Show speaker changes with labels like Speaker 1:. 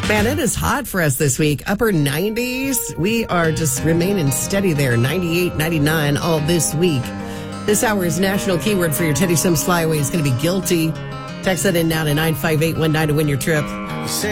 Speaker 1: Man, it is hot for us this week. Upper 90s. We are just remaining steady there. 98, 99 all this week. This hour's national keyword for your Teddy Sims flyaway is going to be guilty. Text that in now to 95819 to win your trip.